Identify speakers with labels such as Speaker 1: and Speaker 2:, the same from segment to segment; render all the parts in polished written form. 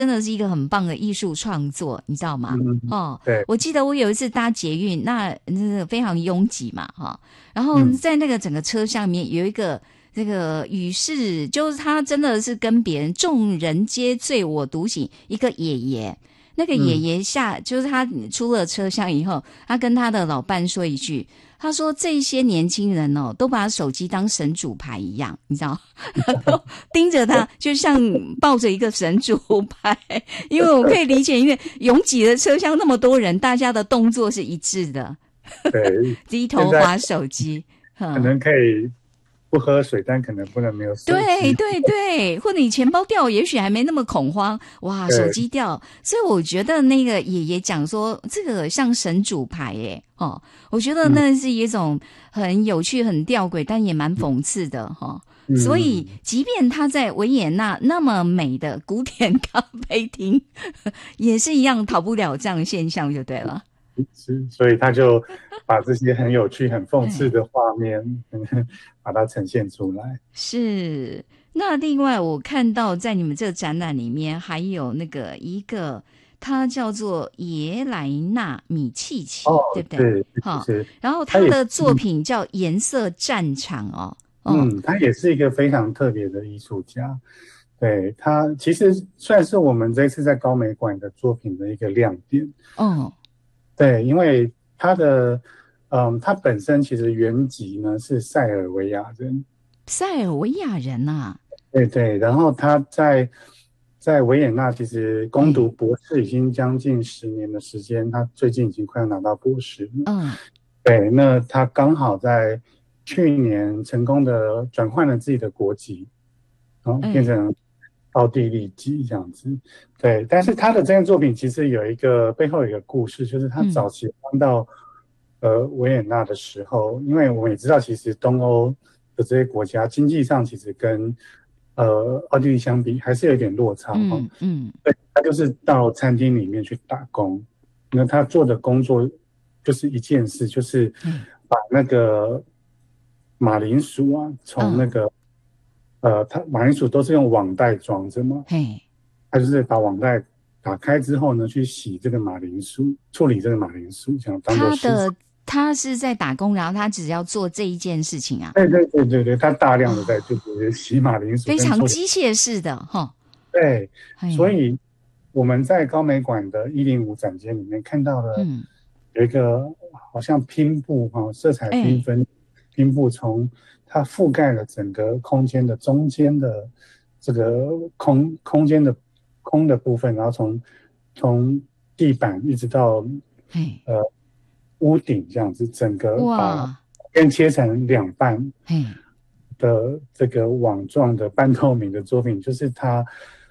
Speaker 1: 真的是一个很棒的艺术创作，你知道吗？
Speaker 2: 对，
Speaker 1: 我记得我有一次搭捷运，那非常拥挤嘛，然后在那个整个车厢里面有一个这个与世，就是他真的是跟别人众人皆醉我独醒，一个爷爷。那个爷爷就是他出了车厢以后，他跟他的老伴说一句，他说这些年轻人都把手机当神主牌一样，你知道，都盯着他，就像抱着一个神主牌。因为我可以理解，因为拥挤的车厢那么多人，大家的动作是一致的，
Speaker 2: 对，
Speaker 1: 低头滑手机，
Speaker 2: 可能可以不喝水，但可能不能没有手机。
Speaker 1: 对，或者你钱包掉，也许还没那么恐慌，哇，手机掉。所以我觉得那个爷爷讲说这个像神主牌耶，我觉得那是一种很有趣、很吊诡，但也蛮讽刺的所以即便他在维也纳那么美的古典咖啡厅，也是一样逃不了这样的现象就对了。
Speaker 2: 是，所以他就把这些很有趣、很讽刺的画面把它呈现出来。
Speaker 1: 是。那另外我看到在你们这个展览里面还有那个一个它叫做耶莱纳米契奇，对不对？
Speaker 2: 对，
Speaker 1: 然后他的作品叫颜色战场
Speaker 2: 他也是一个非常特别的艺术家。对，他其实算是我们这次在高美馆的作品的一个亮点。对，因为他本身其实原籍呢是塞尔维亚人。
Speaker 1: 塞尔维亚人啊？
Speaker 2: 对，然后他在维也纳其实攻读博士已经将近10年的时间，他最近已经快要拿到博士了。对，那他刚好在去年成功的转换了自己的国籍，变成奥地利籍这样子。对，但是他的这件作品其实背后有一个故事，就是他早期搬到维也纳的时候，因为我们也知道其实东欧的这些国家经济上其实跟奥地利相比还是有点落差。对，他就是到餐厅里面去打工，那他做的工作就是一件事，就是把那个马铃薯啊，从那个它马铃薯都是用网袋装着嘛，他就是把网袋打开之后呢，去洗这个马铃薯，处理这个马铃薯，这样当做食材。
Speaker 1: 他是在打工，然后他只要做这一件事情啊？
Speaker 2: 对，他大量的在就是洗马铃薯，
Speaker 1: 非常机械式的
Speaker 2: 对，所以我们在高美馆的105展间里面看到了有一个好像拼布色彩缤纷拼布，从它覆盖了整个空间的中间的这个空间的空的部分，然后从地板一直到屋顶这样子，整个把边切成2半的这个网状的半透明的作品，就是他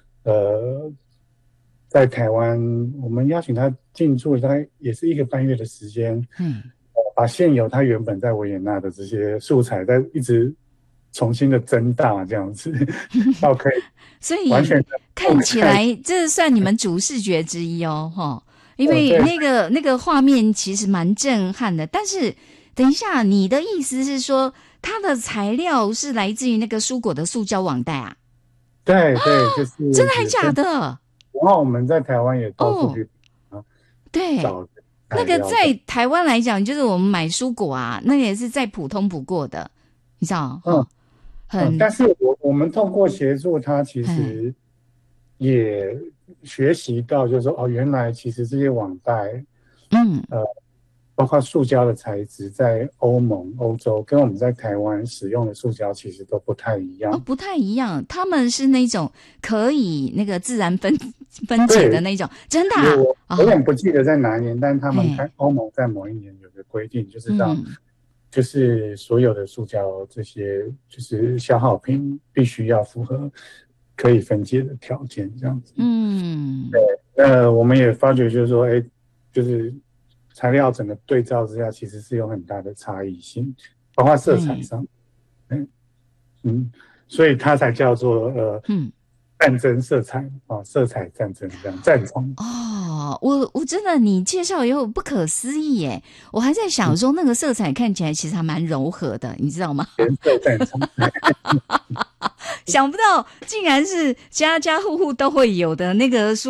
Speaker 2: 在台湾我们邀请他进驻大概也是1个半月的时间，把现有他原本在维也纳的这些素材再一直重新的增大这样子到可以
Speaker 1: 所以看起来这算你们主视觉之一因为那个画面其实蛮震撼的。但是等一下，你的意思是说它的材料是来自于那个蔬果的塑胶网袋啊？
Speaker 2: 对，就是
Speaker 1: 真的还假的？
Speaker 2: 然后我们在台湾也到处去找
Speaker 1: 那个在台湾来讲，就是我们买蔬果啊，那也是再普通不过的，你知道
Speaker 2: 但是我们通过协助他，其实也学习到，就是说原来其实这些网袋，包括塑胶的材质，在欧洲跟我们在台湾使用的塑胶其实都不太一样。
Speaker 1: 不太一样，他们是那种可以那个自然分解的那种，真的
Speaker 2: 我有点不记得在哪一年，但他们欧盟在某一年有个规定，就是就是所有的塑胶这些就是消耗品必须要符合可以分解的条件，这样子。对，我们也发觉就是说，就是材料整个对照之下，其实是有很大的差异性，包括色彩上。所以它才叫做战争色彩色彩战争这样战场。
Speaker 1: 我真的你介绍以后不可思议耶！我还在想说那个色彩看起来其实还蛮柔和的，你知道吗？
Speaker 2: 颜色战场。
Speaker 1: 想不到竟然是家家户户都会有的那个